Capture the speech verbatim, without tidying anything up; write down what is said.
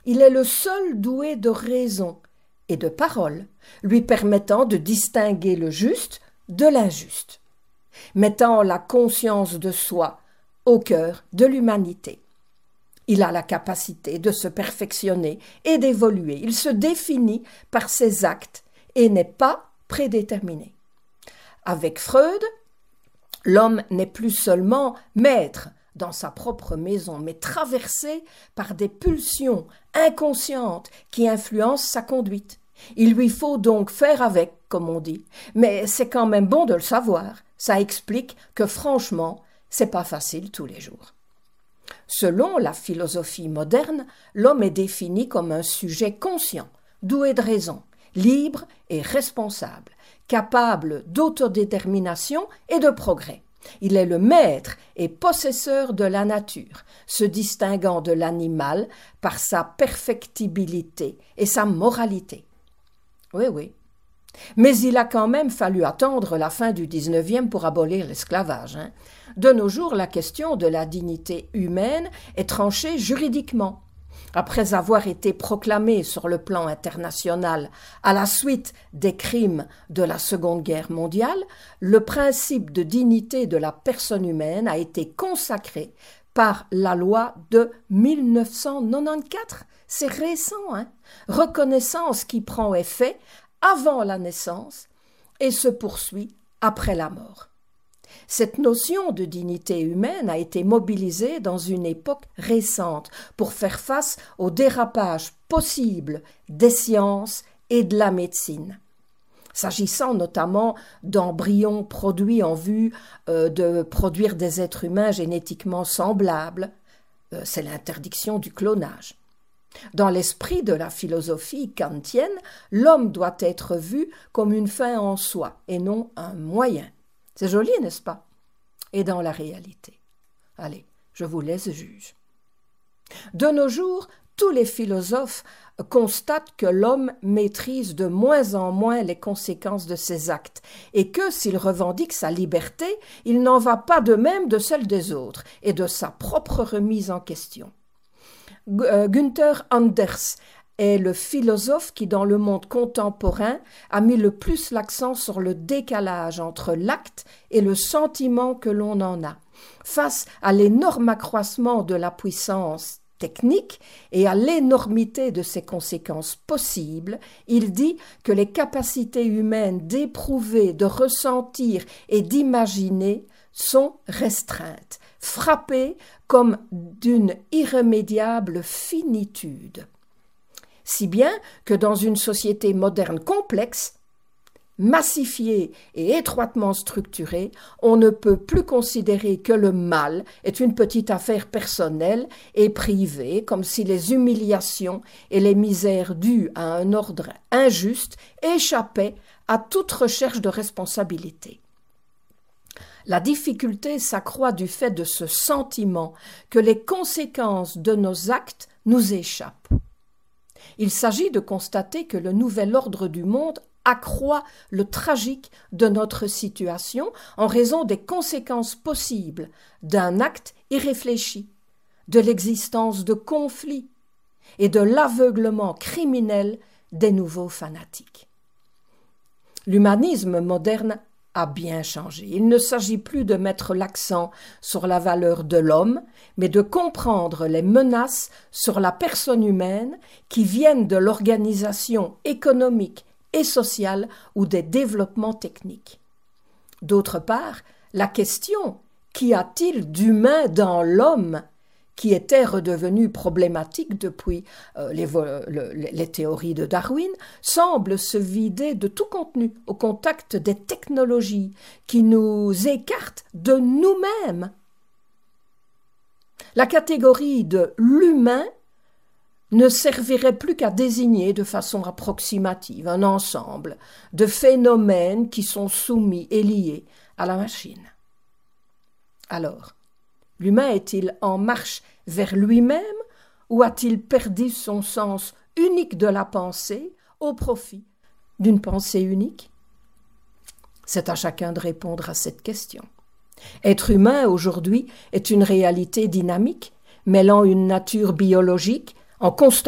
Il est le seul doué de raison et de parole, lui permettant de distinguer le juste de l'injuste, mettant la conscience de soi au cœur de l'humanité. Il a la capacité de se perfectionner et d'évoluer. Il se définit par ses actes et n'est pas prédéterminé. Avec Freud, l'homme n'est plus seulement maître dans sa propre maison, mais traversé par des pulsions inconscientes qui influencent sa conduite. Il lui faut donc faire avec, comme on dit. Mais c'est quand même bon de le savoir. Ça explique que franchement, c'est pas facile tous les jours. Selon la philosophie moderne, l'homme est défini comme un sujet conscient, doué de raison, libre et responsable, capable d'autodétermination et de progrès. Il est le maître et possesseur de la nature, se distinguant de l'animal par sa perfectibilité et sa moralité. Oui, oui. Mais il a quand même fallu attendre la fin du dix-neuvième pour abolir l'esclavage. Hein. De nos jours, la question de la dignité humaine est tranchée juridiquement. Après avoir été proclamée sur le plan international à la suite des crimes de la Seconde Guerre mondiale, le principe de dignité de la personne humaine a été consacré par la loi de mille neuf cent quatre-vingt-quatorze. C'est récent, hein? Reconnaissance qui prend effet avant la naissance et se poursuit après la mort. Cette notion de dignité humaine a été mobilisée dans une époque récente pour faire face au dérapage possible des sciences et de la médecine. S'agissant notamment d'embryons produits en vue euh, de produire des êtres humains génétiquement semblables, euh, c'est l'interdiction du clonage. Dans l'esprit de la philosophie kantienne, l'homme doit être vu comme une fin en soi et non un moyen. C'est joli, n'est-ce pas? Et dans la réalité. Allez, je vous laisse juge. De nos jours, tous les philosophes constatent que l'homme maîtrise de moins en moins les conséquences de ses actes et que, s'il revendique sa liberté, il n'en va pas de même de celle des autres et de sa propre remise en question. Günther Anders est le philosophe qui, dans le monde contemporain, a mis le plus l'accent sur le décalage entre l'acte et le sentiment que l'on en a. Face à l'énorme accroissement de la puissance technique et à l'énormité de ses conséquences possibles, il dit que les capacités humaines d'éprouver, de ressentir et d'imaginer sont restreintes, frappées comme d'une irrémédiable finitude. Si bien que dans une société moderne complexe, massifiée et étroitement structurée, on ne peut plus considérer que le mal est une petite affaire personnelle et privée, comme si les humiliations et les misères dues à un ordre injuste échappaient à toute recherche de responsabilité. La difficulté s'accroît du fait de ce sentiment que les conséquences de nos actes nous échappent. Il s'agit de constater que le nouvel ordre du monde accroît le tragique de notre situation en raison des conséquences possibles d'un acte irréfléchi, de l'existence de conflits et de l'aveuglement criminel des nouveaux fanatiques. L'humanisme moderne a bien changé. Il ne s'agit plus de mettre l'accent sur la valeur de l'homme, mais de comprendre les menaces sur la personne humaine qui viennent de l'organisation économique et sociale ou des développements techniques. D'autre part, la question « qu'y a-t-il d'humain dans l'homme ?» qui était redevenue problématique depuis euh, les, le, les théories de Darwin, semble se vider de tout contenu au contact des technologies qui nous écartent de nous-mêmes. La catégorie de l'humain ne servirait plus qu'à désigner de façon approximative un ensemble de phénomènes qui sont soumis et liés à la machine. Alors, l'humain est-il en marche vers lui-même ou a-t-il perdu son sens unique de la pensée au profit d'une pensée unique? C'est à chacun de répondre à cette question. Être humain aujourd'hui est une réalité dynamique, mêlant une nature biologique en constante